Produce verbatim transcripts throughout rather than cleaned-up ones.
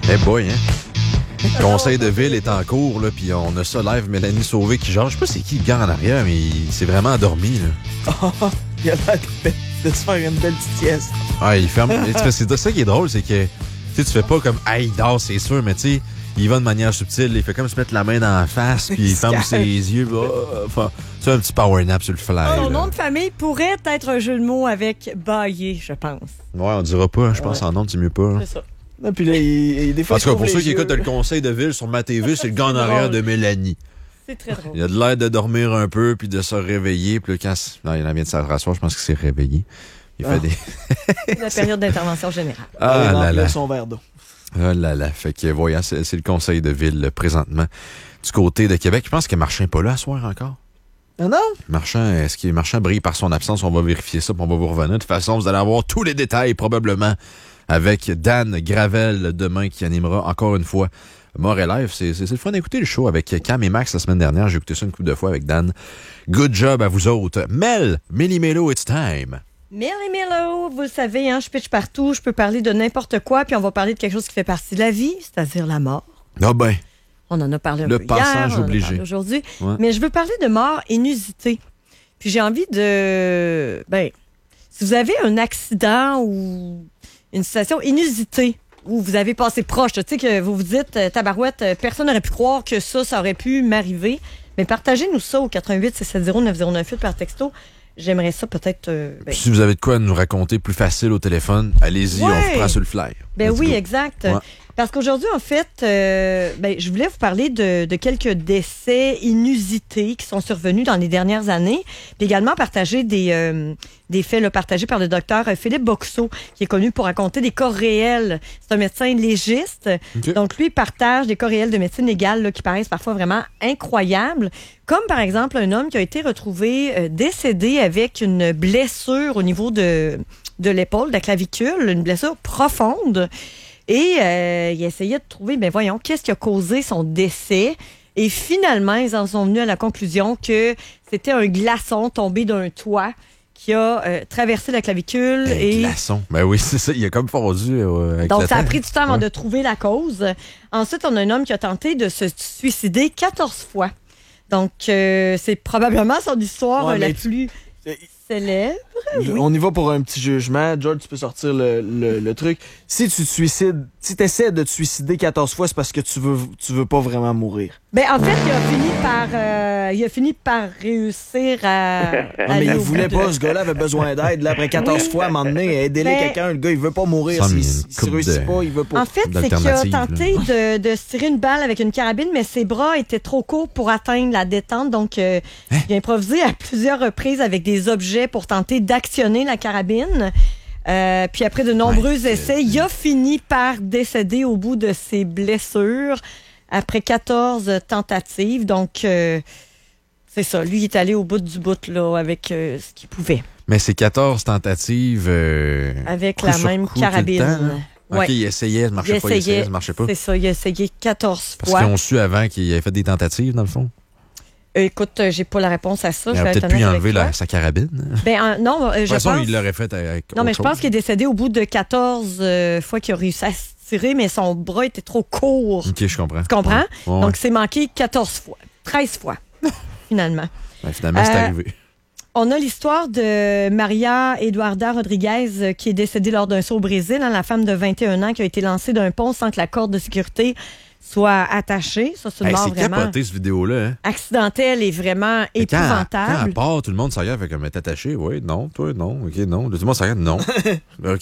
Eh boy, hein? Le conseil de ville est en cours, là, puis on a ça live, Mélanie Sauvé qui genre, je sais pas c'est qui le gars en arrière, mais il s'est vraiment endormi, là. Oh, il a l'air de, de se faire une belle petite sieste. Ah, il ferme. C'est ça qui est drôle, c'est que tu fais pas comme, ah, il dort, c'est sûr, mais tu sais, il va de manière subtile, il fait comme se mettre la main dans la face, puis il ferme ses yeux. Oh, enfin, c'est un petit power nap sur le fly. Son là. nom de famille pourrait être un jeu de mots avec bailler, je pense. Ouais, on dira pas, hein, je pense Ouais. en nom, c'est mieux pas. Hein. C'est ça. Ah, puis là, il, il, des fois, En tout cas, il pour trouve ceux les qui yeux. écoutent le conseil de ville sur ma T V, c'est le gars en arrière de Mélanie. C'est très drôle. Il a de l'air de dormir un peu, puis de se réveiller. Puis là, quand non, il vient de se rasseoir, je pense qu'il s'est réveillé. Il Ah. fait des... C'est la période d'intervention générale. Ah il là remplit là. son verre d'eau. Ah là là. Fait que, voyons, c'est, c'est le conseil de ville, là, présentement. Du côté de Québec, je pense que Marchand n'est pas là à soir encore. Ah non? Marchand, est-ce que Marchand brille par son absence? On va vérifier ça, puis on va vous revenir. De toute façon, vous allez avoir tous les détails, probablement, avec Dan Gravel demain, qui animera encore une fois Montréal Live. C'est, c'est, c'est le fun d'écouter le show avec Cam et Max la semaine dernière. J'ai écouté ça une couple de fois avec Dan. Good job à vous autres. Mel, Millie Mello, it's time. Millie Mello, vous le savez, hein, je pitch partout, je peux parler de n'importe quoi, puis on va parler de quelque chose qui fait partie de la vie, c'est-à-dire la mort. Ah ben, On en a parlé un Le peu passage hier, on en a obligé. parlé aujourd'hui. Ouais. Mais je veux parler de mort inusitée. Puis j'ai envie de... Ben, si vous avez un accident ou une situation inusitée où vous avez passé proche, tu sais, que vous vous dites, euh, tabarouette, euh, personne n'aurait pu croire que ça, ça aurait pu m'arriver. Mais partagez-nous ça au quatre un huit six sept zéro neuf zéro neuf huit par texto. J'aimerais ça peut-être... euh, ben, si vous avez de quoi nous raconter plus facile au téléphone, allez-y, Ouais. on vous prend sur le fly. Ben Let's oui, go. exact. Ouais. Parce qu'aujourd'hui, en fait, euh, ben, je voulais vous parler de, de quelques décès inusités qui sont survenus dans les dernières années, puis également partager des, euh, des faits là, partagés par le docteur Philippe Boxeau, qui est connu pour raconter des cas réels. C'est un médecin légiste. OK. Donc, lui, il partage des cas réels de médecine légale là, qui paraissent parfois vraiment incroyables, comme par exemple un homme qui a été retrouvé euh, décédé avec une blessure au niveau de, de l'épaule, de la clavicule, une blessure profonde. Et euh, il essayait de trouver, ben voyons, qu'est-ce qui a causé son décès. Et finalement, ils en sont venus à la conclusion que c'était un glaçon tombé d'un toit qui a euh, traversé la clavicule. Un et glaçon. Ben oui, c'est ça. Il a comme fondu euh, avec Donc, le ça a temps. pris du temps avant Ouais. de trouver la cause. Ensuite, on a un homme qui a tenté de se suicider quatorze fois. Donc, euh, c'est probablement son histoire Ouais, euh, la mais- plus C'est- célèbre. Je- oui. On y va pour un petit jugement. George, tu peux sortir le, le, le truc. Si tu te suicides, si tu essaies de te suicider quatorze fois, c'est parce que tu veux, tu veux pas vraiment mourir. Ben, en fait, il a fini par, euh, il a fini par réussir à. Ah, mais aller il au voulait bout de- pas, ce gars-là avait besoin d'aide. Là, après quatorze Oui. fois, à un moment donné, aidez-le Ben- quelqu'un. Le gars, il veut pas mourir. Ça, mais S'il il y a une s'il couple réussit de- pas, il veut pas. En fait, c'est qu'il a d'alternatives, tenté de, de se tirer une balle avec une carabine, mais ses bras étaient trop courts pour atteindre la détente. Donc, euh, Hein? il a improvisé à plusieurs reprises avec des objets pour tenter d'actionner la carabine. Euh, puis après de nombreux Ouais, essais, il a fini par décéder au bout de ses blessures après quatorze tentatives. Donc, euh, c'est ça. Lui, il est allé au bout du bout là, avec euh, ce qu'il pouvait. Mais c'est quatorze tentatives. euh, Avec coup la sur même coup tout le carabine. temps, là. Ouais. OK, il essayait, ça marchait Il pas, il essayait, essayait. ça marchait pas. C'est ça, il a essayé quatorze Parce fois. qu'ils ont su avant qu'il avait fait des tentatives, dans le fond. Euh, écoute, euh, j'ai pas la réponse à ça. Il je vais aurait être peut-être pu y honnête enlever avec toi. la- sa carabine. Ben, euh, non, euh, De je toute façon, pense... il l'aurait fait avec Non, mais autre je pense chose. qu'il est décédé au bout de quatorze euh, fois qu'il a réussi à se tirer, mais son bras était trop court. OK, je comprends. Tu comprends? Ouais. Ouais, Donc, c'est manqué quatorze fois. treize fois, finalement. ouais. Finalement, c'est Euh, arrivé. On a l'histoire de Maria Eduarda Rodriguez euh, qui est décédée lors d'un saut au Brésil, hein, la femme de vingt et un ans qui a été lancée d'un pont sans que la corde de sécurité soit attachée. Ça, c'est une Hey, mort c'est vraiment capoté, cette vidéo-là. Hein? accidentelle et vraiment Mais quand, quand épouvantable. elle part, tout le monde s'en regarde, fait comme, elle est attachée. Oui, non, toi, non. OK, non. Tout le monde s'en regarde, non. OK.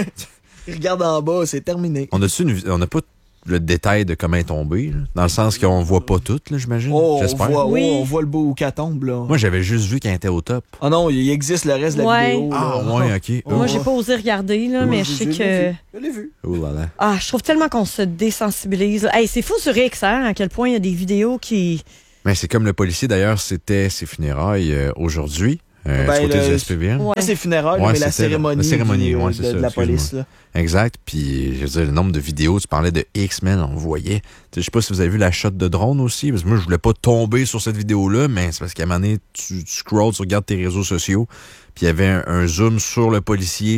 Il regarde en bas, c'est terminé. On a-tu une... On n'a pas le détail de comment elle est tombée, là? Dans le sens qu'on voit pas tout, là, j'imagine. Oh, on J'espère. voit, Oui. oh, on voit le beau où qu'elle tombe, là. Moi, j'avais juste vu qu'elle était au top. Ah non, il existe le reste de la Ouais. vidéo. là. Ah, ouais, OK. Oh. Moi, j'ai pas osé regarder, là, mais je sais l'ai que... vu. Je l'ai vu. Oh là là. Ah, je trouve tellement qu'on se désensibilise. Hey, c'est fou sur X, hein, à quel point il y a des vidéos qui... Mais c'est comme le policier, d'ailleurs, c'était ses funérailles euh, aujourd'hui, euh, Ben, du côté le- du S P V M. Ouais. Ça, c'est funérailles, Ouais, mais la c'était cérémonie, la cérémonie, du- ouais, de, c'est de ça, la excuse-moi. police. Là. Exact. Puis, je veux dire, le nombre de vidéos, tu parlais de X-Men, on voyait. Tu sais, je sais pas si vous avez vu la shot de drone aussi, parce que moi, je voulais pas tomber sur cette vidéo-là, mais c'est parce qu'à un moment donné, tu, tu scrolls, tu regardes tes réseaux sociaux, puis il y avait un, un zoom sur le policier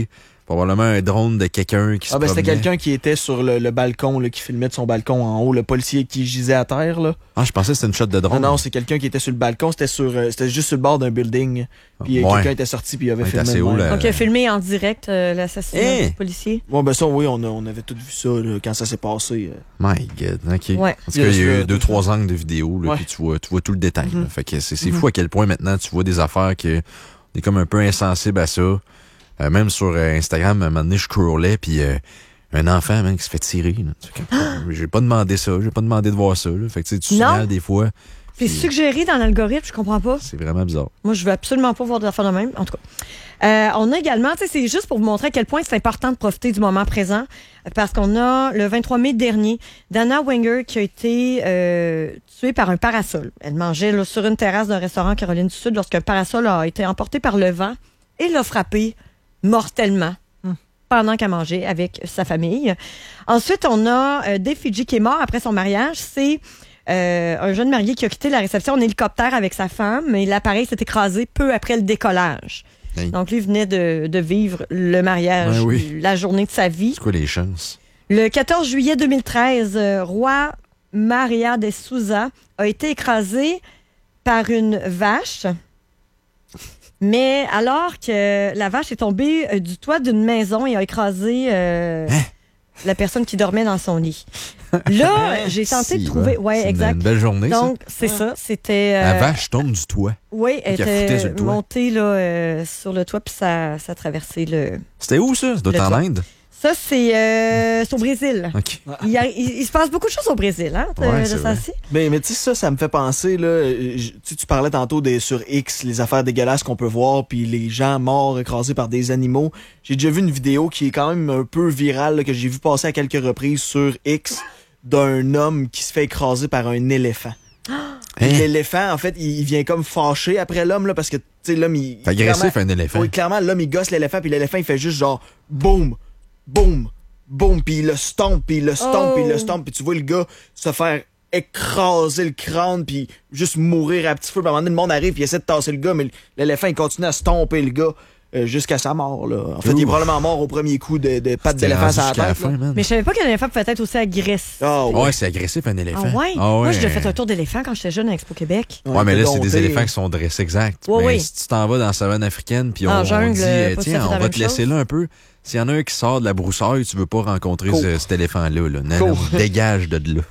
Probablement un drone de quelqu'un qui se Ah ben c'était promenait. quelqu'un qui était sur le, le balcon, là, qui filmait de son balcon en haut, le policier qui gisait à terre, là. Ah, je pensais que c'était une shot de drone. Non, non, c'est quelqu'un qui était sur le balcon, c'était sur euh, c'était juste sur le bord d'un building. Puis euh, Ouais. quelqu'un était sorti puis il avait Ouais, filmé. t'es assez de haut, même. là. Donc, il a filmé en direct euh, l'assassinat Hey! du policier. Ouais, ben ça, oui, on, a, on avait tout vu ça là, quand ça s'est passé. euh. My God, OK. Ouais. En tout cas, il y a eu Yes, deux, là, trois angles de vidéo, là, Ouais. puis tu vois, tu vois tout le détail. là. Mhm. Fait que c'est c'est Mhm. fou à quel point maintenant tu vois des affaires que on est comme un peu insensible à ça. Euh, même sur euh, Instagram, à un moment donné, je scrollais, puis euh, un enfant man, qui se fait tirer. Là. Tu fais comme, j'ai pas demandé ça, j'ai pas demandé de voir ça. Là. Fait que tu sais, tu Non. signales des fois. C'est puis suggéré dans l'algorithme, je comprends pas. C'est vraiment bizarre. Moi, je veux absolument pas voir des affaires de même. En tout cas. Euh, on a également, tu sais, c'est juste pour vous montrer à quel point c'est important de profiter du moment présent. Parce qu'on a, le vingt-trois mai dernier, Dana Wenger qui a été euh, tuée par un parasol. Elle mangeait là, sur une terrasse d'un restaurant en Caroline du Sud lorsqu'un parasol a été emporté par le vent et l'a frappé mortellement pendant qu'elle mangeait avec sa famille. Ensuite, on a euh, Dave Fiji qui est mort après son mariage. C'est euh, un jeune marié qui a quitté la réception en hélicoptère avec sa femme, mais l'appareil s'est écrasé peu après le décollage. Hey. Donc, lui venait de, de vivre le mariage, Ben oui. la journée de sa vie. C'est quoi les chances? Le quatorze juillet deux mille treize, euh, Roi Maria de Souza a été écrasé par une vache. Mais alors que la vache est tombée euh, du toit d'une maison et a écrasé euh, Hein? la personne qui dormait dans son lit. Là, j'ai tenté Si, de trouver... ouais. Ouais, C'est une- exact. Une belle journée, Donc, c'est ça. C'était... ça. La euh, vache tombe du toit. Oui, elle qui a fouetté sur était le toit. montée là, euh, sur le toit, puis ça, ça a traversé le... C'était où, ça? Ça doit Le être en toit. Inde? Ça, c'est euh, c'est au Brésil. OK. Il, y a- il- il se passe beaucoup de choses au Brésil, hein, de, Ouais, de c'est ça vrai. ci. Mais, mais tu sais, ça, ça me fait penser, là, euh, je- tu sais, tu parlais tantôt des, sur X, les affaires dégueulasses qu'on peut voir, puis les gens morts écrasés par des animaux. J'ai déjà vu une vidéo qui est quand même un peu virale, là, que j'ai vu passer à quelques reprises sur X, d'un homme qui se fait écraser par un éléphant. Puis Hein? l'éléphant, en fait, il, il vient comme fâché après l'homme, là, parce que, tu sais, l'homme, il... C'est agressif, clairement- un éléphant. Oui, clairement, l'homme, il gosse l'éléphant, puis l'éléphant, il fait juste genre, boum, boum, boum, puis il le stompe, puis il le stompe, puis il le Oh. stompe, puis tu vois le gars se faire écraser le crâne, puis juste mourir à petit feu. Puis à un moment donné, le monde arrive, puis il essaie de tasser le gars, mais l'éléphant, il continue à stomper le gars euh, jusqu'à sa mort, là. En fait, il est Ouf. probablement mort au premier coup de, de pattes C'était d'éléphant rendu sur la jusqu'à la tête. fin, là. man. Mais je savais pas qu'un éléphant pouvait être aussi agressif. Ah, ouais. Ouais, c'est agressif, un éléphant. Ah ouais? Ah Moi, ouais. j'ai déjà fait un tour d'éléphant quand j'étais jeune à Expo Québec. Ouais, mais là, c'est des dompté. éléphants qui sont dressés exact. Ouais, mais oui. si tu t'en vas dans la savane africaine, puis on, En on jungle, dit, pas euh, tout à tiens, fait la on va même te laisser chose. là un peu. S'il y en a un qui sort de la broussaille, tu veux pas rencontrer Cours. ce- cet éléphant-là. Là. Non, Cours. non, dégage de là.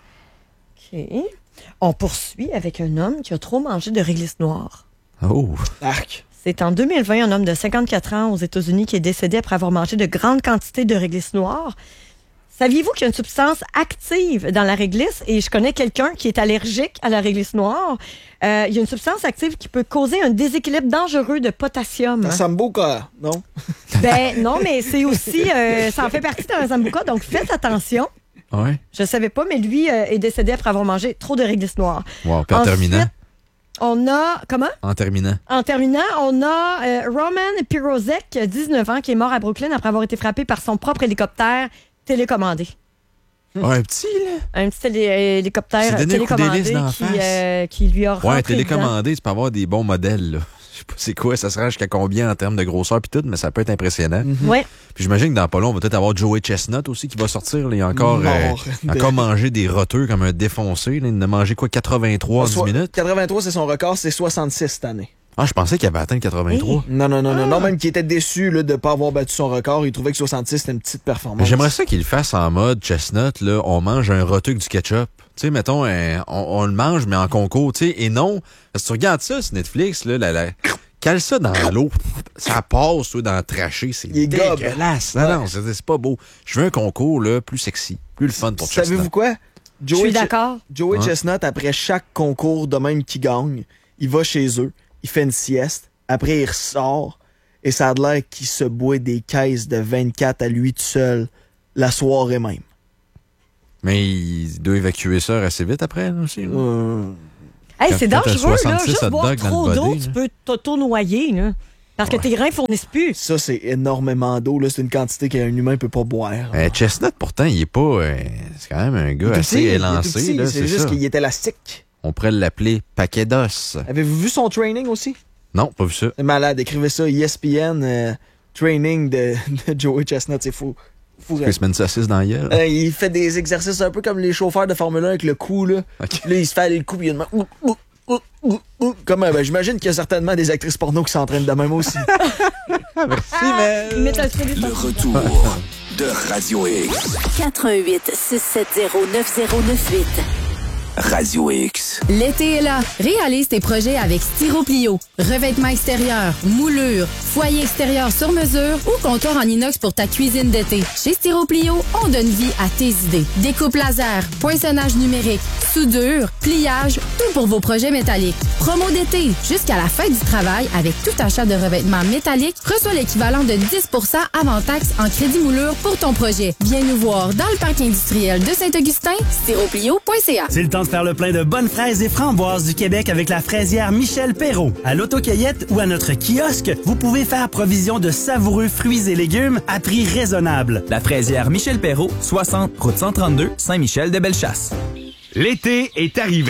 OK. On poursuit avec un homme qui a trop mangé de réglisse noire. Oh. Arc. C'est en deux mille vingt, un homme de cinquante-quatre ans aux États-Unis qui est décédé après avoir mangé de grandes quantités de réglisse noire. Saviez-vous qu'il y a une substance active dans la réglisse? Et je connais quelqu'un qui est allergique à la réglisse noire. Euh, il y a une substance active qui peut causer un déséquilibre dangereux de potassium. Un sambuca, non? Ben non, mais c'est aussi... euh, ça en fait partie d'un sambuca, donc faites attention. Ouais. Je ne savais pas, mais lui euh, est décédé après avoir mangé trop de réglisse noire. Wow. Puis en Ensuite, terminant. On a... Comment? En terminant. En terminant, on a euh, Roman Pirozek, dix-neuf ans, qui est mort à Brooklyn après avoir été frappé par son propre hélicoptère télécommandé. Ouais, un petit, là. Un petit télé- euh, hélicoptère C'est donné un coup télécommandé d'hélice d'en qui, face. euh, qui lui a rentré Ouais, dedans. télécommandé, tu peux avoir des bons modèles, là. Je sais pas c'est quoi, ça se rend jusqu'à combien en termes de grosseur puis tout, mais ça peut être impressionnant. Ouais. Puis j'imagine que dans pas long, on va peut-être avoir Joey Chestnut aussi qui va sortir. Là. Il a encore, euh, Mort. encore mangé des roteux comme un défoncé. Là. Il en a mangé quoi, quatre-vingt-trois en dix Soit- minutes? quatre-vingt-trois, c'est son record, c'est soixante-six cette année. Ah, je pensais qu'il avait atteint le quatre-vingt-trois. Non, non, non, non, Ah. non, même qu'il était déçu là, de ne pas avoir battu son record. Il trouvait que soixante-six, c'était une petite Mais performance. j'aimerais ça qu'il le fasse en mode Chestnut. Là, on mange un roteux avec du ketchup. Tu sais, mettons, un- on, on le mange, mais en concours. Tu sais, et non, parce que tu regardes ça sur Netflix, là, la, la- cale ça dans l'eau. Ça passe, toi, dans le trachée. C'est Il est gobe. dégueulasse. Non, non, c'est c'est pas beau. Je veux un concours là, plus sexy, plus le fun pour Chestnut. Savez-vous quoi? Je Joey suis Ch- d'accord. Joey Ouais. Chestnut, après chaque concours de même qu'il gagne, il va chez eux, il fait une sieste, après il ressort, et ça a l'air qu'il se boit des caisses de vingt-quatre à lui tout seul, la soirée même. Mais il doit évacuer ça assez vite après, là, aussi. là. Euh, Hey, Quand- c'est quand t'as dangereux, là. soixante-six Juste hot boire dogs dans trop le d'eau, body, tu là. peux t'auto-noyer, là. Parce que Ouais. tes reins fournissent plus. ça, c'est énormément d'eau. là. C'est une quantité qu'un humain peut pas boire. Euh, Chestnut, pourtant, il est pas... euh, c'est quand même un Il gars est assez petit, il est tout élancé. petit, là, C'est c'est juste ça. qu'il est élastique. On pourrait l'appeler paquet d'os. Avez-vous vu son training aussi? Non, pas vu ça. C'est malade. Écrivez ça, E S P N. euh, training de, de Joey Chestnut, c'est fou. fou Il se met une saucisse dans la gueule. euh, il fait des exercices un peu comme les chauffeurs de Formule un avec le cou, là. Okay. Là, il se fait aller le cou, puis il y a une main... Ouh, ouh, ouh, ouh, ouh. Comme, euh, ben, j'imagine qu'il y a certainement des actrices porno qui s'entraînent de même aussi. Merci, Mel. Metal Spirit. Le retour de Radio X. quatre un huit, six sept zéro, neuf zéro neuf huit. Radio X. L'été est là. Réalise tes projets avec Styroplio. Revêtements extérieurs, moulures, foyer extérieur sur mesure ou comptoir en inox pour ta cuisine d'été. Chez Styroplio, on donne vie à tes idées. Découpe laser, poinçonnage numérique, soudure, pliage, tout pour vos projets métalliques. Promo d'été, jusqu'à la fin du travail, avec tout achat de revêtements métalliques, reçois l'équivalent de dix pour cent avant taxe en crédit moulure pour ton projet. Viens nous voir dans le parc industriel de Saint-Augustin, styroplio point c a. C'est le temps de faire le plein de bonnes fraises et framboises du Québec avec la fraisière Michel Perrault. À l'autocueillette ou à notre kiosque, vous pouvez faire provision de savoureux fruits et légumes à prix raisonnable. La fraisière Michel Perrault, soixante, route cent trente-deux, Saint-Michel-de-Bellechasse. L'été est arrivé.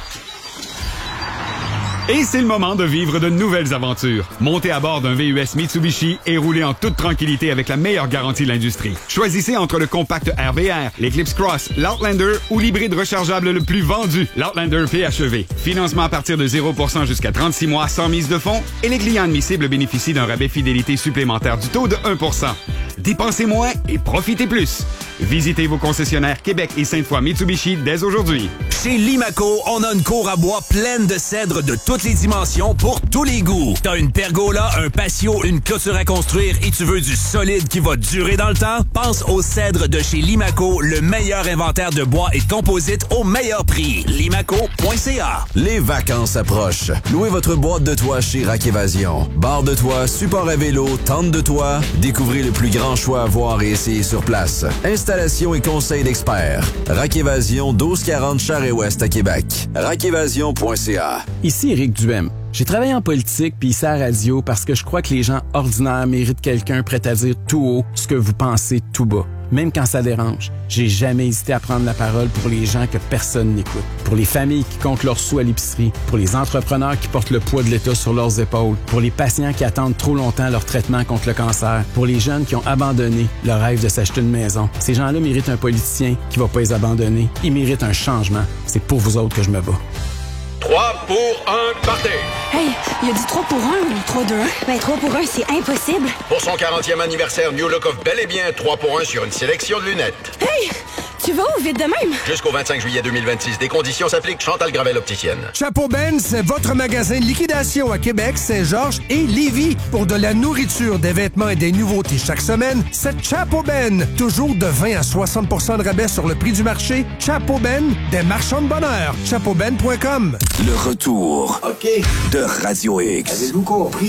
Et c'est le moment de vivre de nouvelles aventures. Montez à bord d'un V U S Mitsubishi et roulez en toute tranquillité avec la meilleure garantie de l'industrie. Choisissez entre le compact R V R, l'Eclipse Cross, l'Outlander ou l'hybride rechargeable le plus vendu, l'Outlander P H E V. Financement à partir de zéro pour cent jusqu'à trente-six mois sans mise de fonds et les clients admissibles bénéficient d'un rabais fidélité supplémentaire du taux de un pour cent. Dépensez moins et profitez plus. Visitez vos concessionnaires Québec et Sainte-Foy Mitsubishi dès aujourd'hui. Chez Limaco, on a une cour à bois pleine de cèdres de toutes les dimensions pour tous les goûts. T'as une pergola, un patio, une clôture à construire et tu veux du solide qui va durer dans le temps? Pense aux cèdres de chez Limaco, le meilleur inventaire de bois et de composites au meilleur prix. limaco point c a. Les vacances approchent. Louez votre boîte de toit chez Rack Évasion. Barre de toit, support à vélo, tente de toit. Découvrez le plus grand choix à voir et essayer sur place. Installation et conseil d'experts. Rack Évasion, douze quarante Charest-Ouest à Québec. rack évasion point c a. Ici Éric Duhem. J'ai travaillé en politique puis ici à la radio parce que je crois que les gens ordinaires méritent quelqu'un prêt à dire tout haut ce que vous pensez tout bas. Même quand ça dérange, j'ai jamais hésité à prendre la parole pour les gens que personne n'écoute. Pour les familles qui comptent leurs sous à l'épicerie, pour les entrepreneurs qui portent le poids de l'État sur leurs épaules, pour les patients qui attendent trop longtemps leur traitement contre le cancer, pour les jeunes qui ont abandonné le rêve de s'acheter une maison. Ces gens-là méritent un politicien qui va pas les abandonner. Ils méritent un changement. C'est pour vous autres que je me bats. trois pour un, partez! Hey, il a dit trois pour un ou trois deux un? Ben, trois pour un, c'est impossible. Pour son quarantième anniversaire, New Look offre bel et bien trois pour un sur une sélection de lunettes. Hey, tu vas où vite de même? Jusqu'au vingt-cinq juillet deux mille vingt-six, des conditions s'appliquent. Chantal Gravel, opticienne. Chapeau Ben, c'est votre magasin de liquidation à Québec, Saint-Georges et Lévis. Pour de la nourriture, des vêtements et des nouveautés chaque semaine, c'est Chapeau Ben. Toujours de vingt à soixante pour cent de rabais sur le prix du marché. Chapeau Ben, des marchands de bonheur. chapeau ben point com. Le retour okay. de Radio X. Avez-vous compris?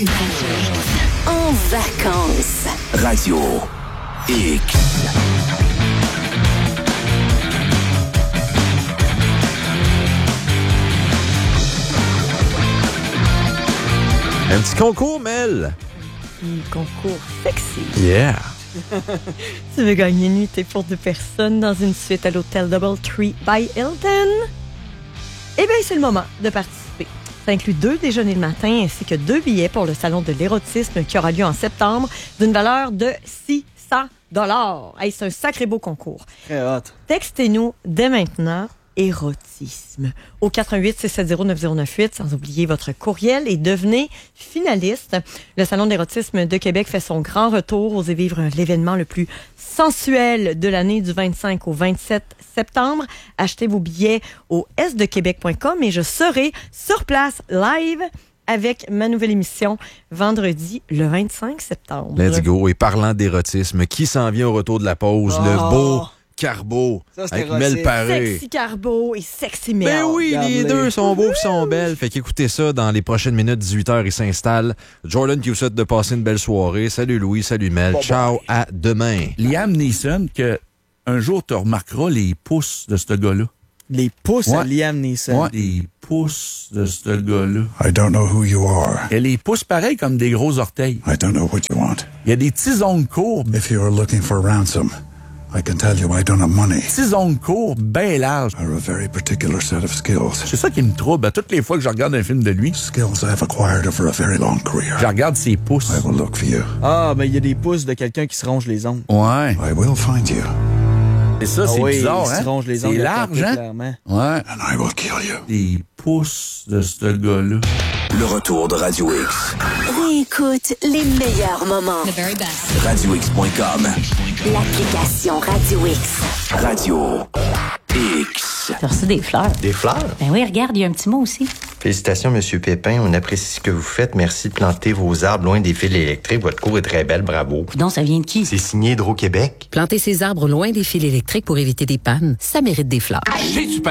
En vacances. Radio X. Un petit concours, Mel. Un concours sexy. Yeah. Tu veux gagner une nuitée pour deux personnes dans une suite à l'hôtel Doubletree by Hilton? Eh bien, c'est le moment de participer. Ça inclut deux déjeuners le matin ainsi que deux billets pour le salon de l'érotisme qui aura lieu en septembre d'une valeur de six cents dollars. Hey, c'est un sacré beau concours. Très hot. Textez-nous dès maintenant érotisme au quatre un huit, six sept zéro, neuf zéro neuf huit, sans oublier votre courriel et devenez finaliste. Le Salon d'érotisme de Québec fait son grand retour. Osez vivre l'événement le plus sensuel de l'année du vingt-cinq au vingt-sept septembre. Achetez vos billets au s de québec point com et je serai sur place live avec ma nouvelle émission vendredi le vingt-cinq septembre. Let's go. Et parlant d'érotisme, qui s'en vient au retour de la pause? Oh. Le beau Carbo Ça, avec Mel Paré. Sexy Carbo et Sexy Mel. Ben oui, Regarde les les. deux sont beaux et sont belles. Fait qu'écoutez ça dans les prochaines minutes, dix-huit heures, il s'installe. Jordan qui vous souhaite de passer une belle soirée. Salut Louis, salut Mel. Bye Ciao, bye. à demain. Liam Neeson, que un jour tu remarqueras les pouces de ce gars-là. Les pouces ouais. à Liam Neeson. Ouais, les pouces de ce gars-là. I don't know who you are. Il y a les pouces pareils comme des gros orteils. I don't know what you want. Il y a des petits ongles courbes. If you are looking for ransom, I can tell you I don't have money. Six ongles courts, bien larges. Are a very particular set of skills. C'est ça qui me trouble. À toutes les fois que je regarde un film de lui, Skills I've acquired over a very long career. je regarde ses pouces. I will look for you. Ah, mais il y a des pouces de quelqu'un qui se ronge les ongles. Ouais. I will find you. Et ça, Ah c'est oui, bizarre, il hein? se ronge les C'est ongles large, hein? clairement. Ouais. And I will kill you. Les pouces de ce gars-là. Le retour de Radio X. Réécoute les meilleurs moments. The very best. radio x point com. L'application Radio X. Radio X. T'as reçu des fleurs? Des fleurs? Ben oui, regarde, il y a un petit mot aussi. Félicitations, Monsieur Pépin. On apprécie ce que vous faites. Merci de planter vos arbres loin des fils électriques. Votre cour est très belle. Bravo. Donc, ça vient de qui? C'est signé Hydro-Québec. Planter ses arbres loin des fils électriques pour éviter des pannes, ça mérite des fleurs. Chez Super